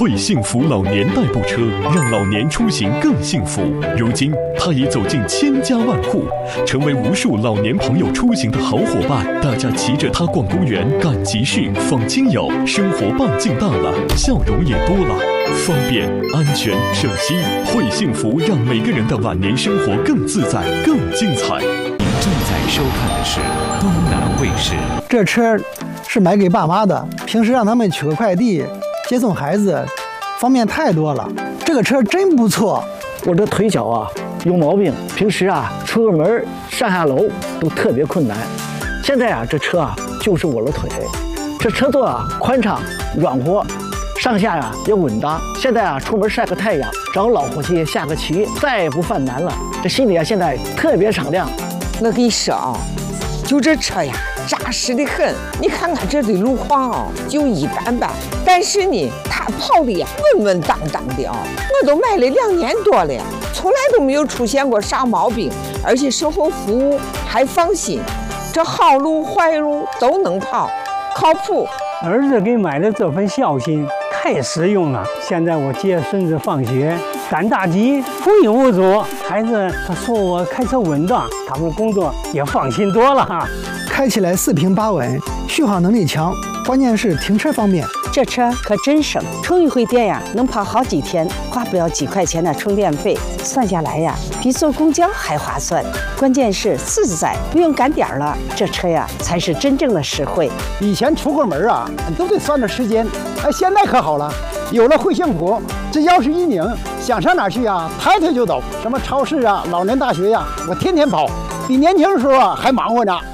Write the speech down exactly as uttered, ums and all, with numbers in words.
惠幸福老年代步车让老年出行更幸福。如今，它已走进千家万户，成为无数老年朋友出行的好伙伴。大家骑着它逛公园、赶集市、访亲友，生活半径大了，笑容也多了。方便、安全、省心，惠幸福让每个人的晚年生活更自在、更精彩。 您正在收看的是东南卫视。 这车是买给爸妈的，平时让他们取个快递、接送孩子，方便太多了。这个车真不错。 我这腿脚啊有毛病，平时啊出个门上下楼都特别困难。现在啊这车啊就是我的腿，这车座啊宽敞软和，上下呀、啊、也稳当。现在啊出门晒个太阳，找老伙计下个棋，再也不犯难了。这心里啊现在特别敞亮。 我跟你说啊，就这车呀扎实的很。你看看这的路况啊就一般般，但是呢它跑的呀稳稳当当的啊。我都买了两年多了，从来都没有出现过啥毛病，而且售后服务还放心，这好路坏路都能跑，靠谱。 儿子给买的这份孝心太实用了。现在我接孙子放学，赶大集无影无阻。孩子他说我开车稳当，他们工作也放心多了哈。 开起来四平八稳，续航能力强，关键是停车方便。 这车可真省，充一回电呀，能跑好几天，花不了几块钱的充电费，算下来呀，比坐公交还划算。关键是自在，不用赶点儿了，这车呀才是真正的实惠。 以前出个门啊，都得算着时间，哎，现在可好了，有了惠幸福，只要是一拧，想上哪儿去啊，抬腿就走。什么超市啊、老年大学呀、啊，我天天跑，比年轻的时候啊还忙活呢。